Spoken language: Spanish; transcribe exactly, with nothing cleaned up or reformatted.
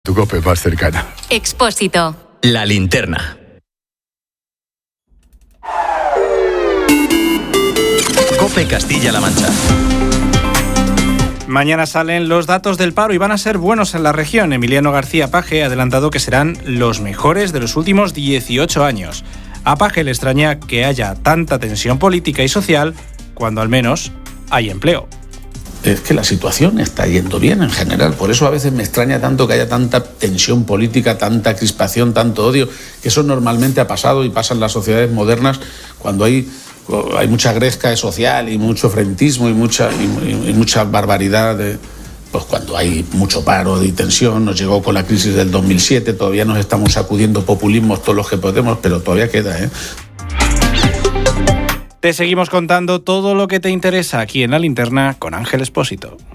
Tu COPE más cercana. Expósito. La linterna. COPE Castilla-La Mancha. Mañana salen los datos del paro y van a ser buenos en la región. Emiliano García Paje ha adelantado que serán los mejores de los últimos dieciocho años. A Paje le extraña que haya tanta tensión política y social cuando al menos hay empleo. Es que la situación está yendo bien en general, por eso a veces me extraña tanto que haya tanta tensión política, tanta crispación, tanto odio, que eso normalmente ha pasado y pasa en las sociedades modernas cuando hay, hay mucha gresca social y mucho frentismo y mucha, y, y mucha barbaridad, de, pues cuando hay mucho paro y tensión. Nos llegó con la crisis del dos mil siete, todavía nos estamos sacudiendo populismos todos los que podemos, pero todavía queda, ¿eh? Te seguimos contando todo lo que te interesa aquí en La Linterna con Ángel Expósito.